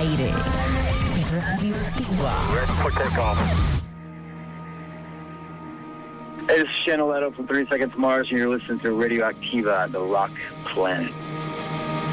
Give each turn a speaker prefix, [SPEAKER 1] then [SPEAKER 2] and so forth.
[SPEAKER 1] aire. Radioactiva.
[SPEAKER 2] Hey, this is Shanoletto from 3 Seconds Mars, and you're listening to Radioactiva, the rock planet.